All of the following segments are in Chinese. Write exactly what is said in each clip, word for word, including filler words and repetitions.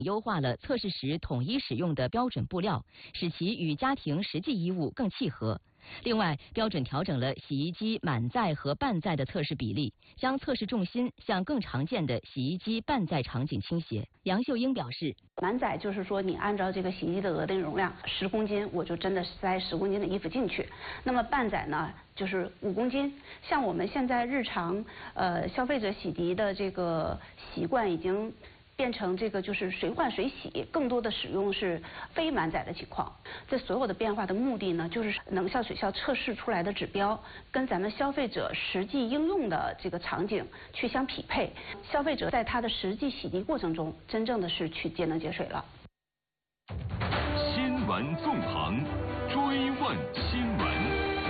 优化了测试时统一使用的标准布料，使其与家庭实际衣物更契合。另外，标准调整了洗衣机满载和半载的测试比例，将测试重心向更常见的洗衣机半载场景倾斜。杨秀英表示， 满载就是说你按照这个洗衣机的额定容量十公斤，我就真的塞十公斤的衣服进去。那么半载呢，就是五公斤。像我们现在日常呃消费者洗涤的这个习惯已经变成这个就是随换随洗，更多的使用是非满载的情况。这所有的变化的目的呢，就是能效水效测试出来的指标跟咱们消费者实际应用的这个场景去相匹配，消费者在他的实际洗涤过程中，真正的是去节能节水了。 新闻纵横，追问新闻。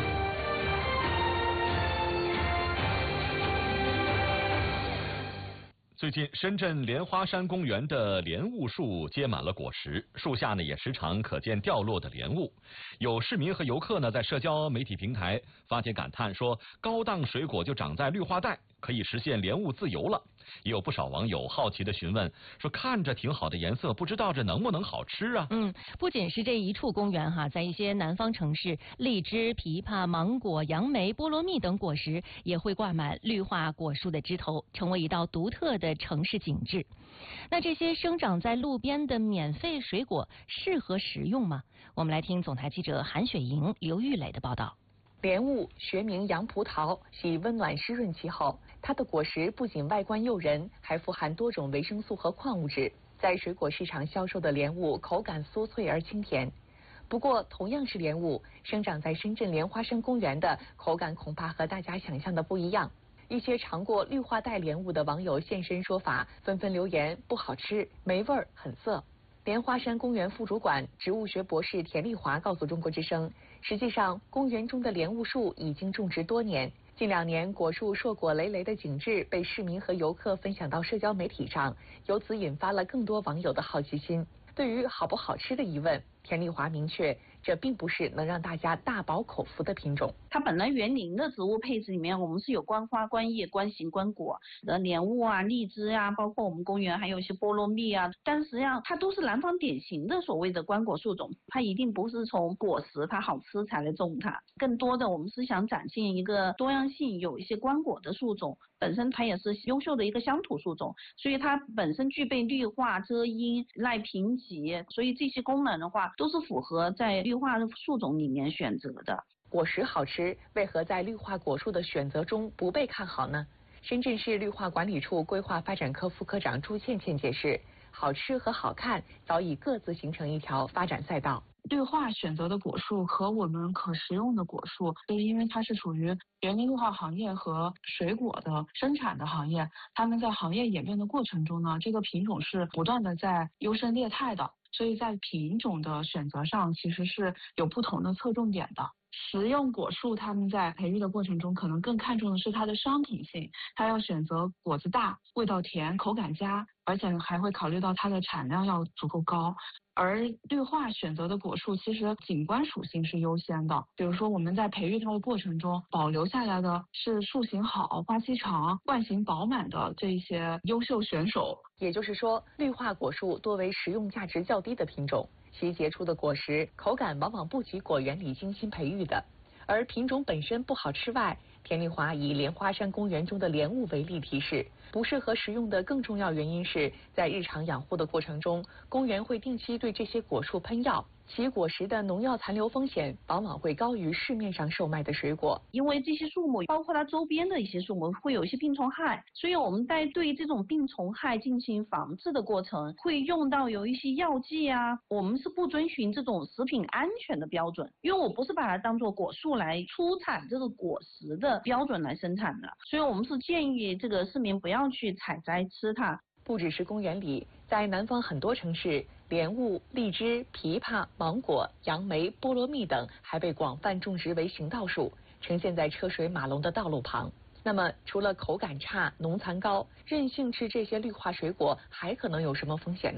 最近，深圳莲花山公园的莲雾树结满了果实，树下呢也时常可见掉落的莲雾。有市民和游客呢在社交媒体平台发帖感叹说，高档水果就长在绿化带，可以实现莲雾自由了。也有不少网友好奇的询问说，看着挺好的颜色，不知道这能不能好吃啊？ 嗯，不仅是这一处公园哈，在一些南方城市，荔枝、枇杷、芒果、杨梅、菠萝蜜等果实也会挂满绿化果树的枝头，成为一道独特的城市景致。那这些生长在路边的免费水果适合食用吗？我们来听总台记者韩雪莹、刘玉磊的报道。 莲雾学名洋葡萄，喜温暖湿润气候。它的果实不仅外观诱人，还富含多种维生素和矿物质。在水果市场销售的莲雾口感酥脆而清甜。不过，同样是莲雾，生长在深圳莲花山公园的口感恐怕和大家想象的不一样。一些尝过绿化带莲雾的网友现身说法，纷纷留言不好吃、没味儿、很涩。莲花山公园副主管、植物学博士田丽华告诉中国之声，实际上公园中的莲雾树已经种植多年，近两年果树硕果累累的景致被市民和游客分享到社交媒体上，由此引发了更多网友的好奇心。对于好不好吃的疑问，田丽华明确，这并不是能让大家大饱口福的品种。 它本来园林的植物配置里面，我们是有观花、观叶、观形、观果的莲雾啊、荔枝啊，包括我们公园还有一些菠萝蜜啊，但实际上它都是南方典型的所谓的观果树种，它一定不是从果实它好吃才来种它，更多的我们是想展现一个多样性，有一些观果的树种，本身它也是优秀的一个乡土树种，所以它本身具备绿化、遮阴、耐贫瘠，所以这些功能的话都是符合在绿化树种里面选择的。 果实好吃，为何在绿化果树的选择中不被看好呢？深圳市绿化管理处规划发展科副科长朱倩倩解释，好吃和好看早已各自形成一条发展赛道。 绿化选择的果树和我们可食用的果树，就是因为它是属于园林绿化行业和水果的生产的行业，它们在行业演变的过程中呢，这个品种是不断的在优胜劣汰的，所以在品种的选择上其实是有不同的侧重点的。食用果树它们在培育的过程中可能更看重的是它的商品性，它要选择果子大、味道甜、口感佳，而且还会考虑到它的产量要足够高。而绿化选择的果树其实景观属性是优先的，比如说我们在培育它的过程中保留下来的是树形好、花期长、冠形饱满的这一些优秀选手。 也就是说，绿化果树多为食用价值较低的品种，其结出的果实口感往往不及果园里精心培育的。而品种本身不好吃外，田丽华以莲花山公园中的莲雾为例提示，不适合食用的更重要原因是在日常养护的过程中，公园会定期对这些果树喷药，其果实的农药残留风险往往会高于市面上售卖的水果。 因为这些树木包括它周边的一些树木会有一些病虫害，所以我们在对这种病虫害进行防治的过程会用到有一些药剂啊，我们是不遵循这种食品安全的标准，因为我不是把它当作果树来出产这个果实的标准来生产的，所以我们是建议这个市民不要去采摘吃它。 不只是公园里，在南方很多城市，莲雾、荔枝、枇杷、芒果、杨梅、菠萝蜜等还被广泛种植为行道树，呈现在车水马龙的道路旁。那么，除了口感差、农残高，任性吃这些绿化水果还可能有什么风险呢？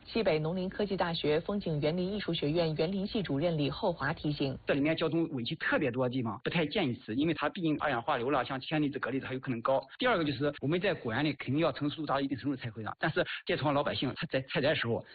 西北农林科技大学风景园林艺术学院园林系主任李厚华提醒， 这里面交通尾气特别多的地方不太建议吃，因为它毕竟二氧化硫了，像铅离子、镉离子还有可能高。第二个就是我们在果园里肯定要成熟度达到一定程度才会让，但是街头上老百姓他在采摘的时候，